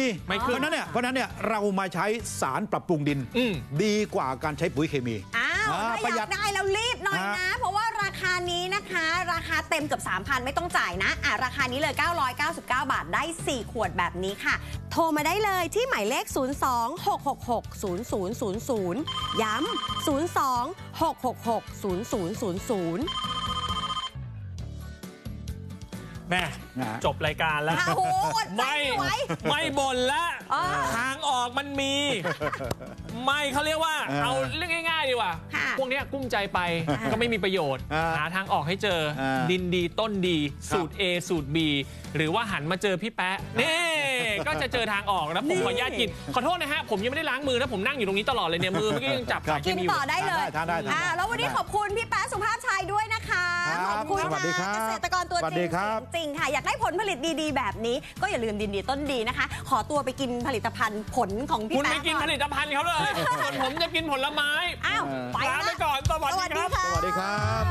เพราะนั้นเนี่ยเรามาใช้สารปรับปรุงดินดีกว่าการใช้ปุ๋ยเคมีถ้าอยากได้แล้วรีบหน่อยนะเพราะว่าราคานี้นะคะราคาเต็มเกือบ 3,000 ไม่ต้องจ่ายนะราคานี้เลย999 บาทได้4ขวดแบบนี้ค่ะโทรมาได้เลยที่หมายเลข02-666-0000ย้ำ02-666-0000 แม่จบรายการแล้วไม่บ่นแล้วทางออกมันมีไม่เขาเรียกว่าเอาเรื่องง่ายๆดีกว่าพวกนี้กุ้มใจไปก็ไม่มีประโยชน์หาทางออกให้เจอดินดีต้นดีสูตร A สูตร B หรือว่าหันมาเจอพี่แป๊ะนี่ก็จะเจอทางออกแล้วผมขออนุญาตกินขอโทษนะฮะผมยังไม่ได้ล้างมือนะผมนั่งอยู่ตรงนี้ตลอดเลยเนี่ยมือเมื่อกี้ยังจับกินต่อได้เลยแล้ววันนี้ขอบคุณพี่แป๊ะสุภาพชัยด้วยนะคะขอบคุณค่ะเกษตรกรตัวจริงจริงค่ะอยากได้ผลผลิตดีๆแบบนี้ก็อย่าลืมดินดีต้นดีนะคะขอตัวไปกินผลิตภัณฑ์ผลของพี่แป๊ะคุณไม่กินผลิตภัณฑ์เขาเลยส่วนผมจะกินผลไม้อ้าวไปนะ